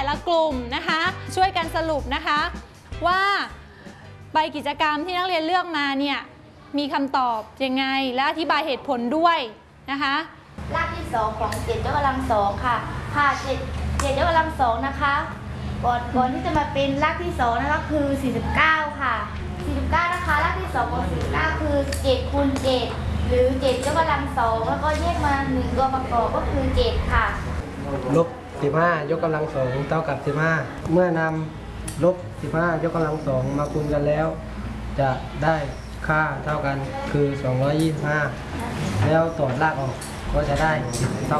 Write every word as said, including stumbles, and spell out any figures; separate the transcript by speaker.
Speaker 1: ละกลุ่มนะคะช่วยกันสรุปนะคะว่าใบกิจกรรมที่นักเรียนเลือกมาเนี่ยมีคำตอบยังไงและอธิบายเหตุผลด้วยนะคะ
Speaker 2: รากที่สองของเจ็ดยกกำลังสองค่ะค่ะเจ็ดเจ็ดยกกำลังสองนะคะก่อนก่อนที่จะมาเป็นรากที่สองนะคะคือสี่สิบเก้าค่ะสี่สิบเก้านะคะรากที่สองของสี่สิบเก้าคือเจ็ดคูณเจ็ดหรือเจ็ดยกกำลังสองแล้วก็แยกมาหนึ่งตัวประกอบก็คือเจ็ดค่ะ
Speaker 3: ลบสิบห้ายกกำลังสองเท่ากับสิบห้าเมื่อนำลบสิบห้ายกกำลังสองมาคูณกันแล้วจะได้ค่าเท่ากันคือสองร้อยยี่สิบห้าแล้วต่อรากออกก็จะได้เท่า